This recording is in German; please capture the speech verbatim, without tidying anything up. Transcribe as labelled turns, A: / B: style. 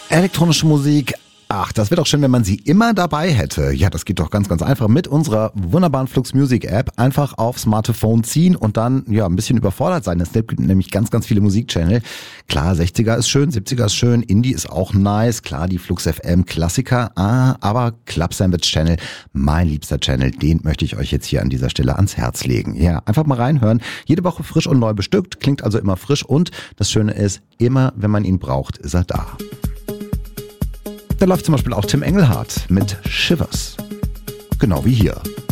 A: Elektronische Musik. Ach, das wäre doch schön, wenn man sie immer dabei hätte. Ja, das geht doch ganz, ganz einfach mit unserer wunderbaren Flux Music App. Einfach aufs Smartphone ziehen und dann ja ein bisschen überfordert sein. Es gibt nämlich ganz, ganz viele Musikchannel. Klar, sechziger ist schön, siebziger ist schön, Indie ist auch nice. Klar, die Flux F M Klassiker. Ah, aber Club Sandwich Channel, mein liebster Channel, den möchte ich euch jetzt hier an dieser Stelle ans Herz legen. Ja, einfach mal reinhören. Jede Woche frisch und neu bestückt, klingt also immer frisch und das Schöne ist, immer wenn man ihn braucht, ist er da. Da läuft zum Beispiel auch Tim Engelhardt mit Shivers. Genau wie hier.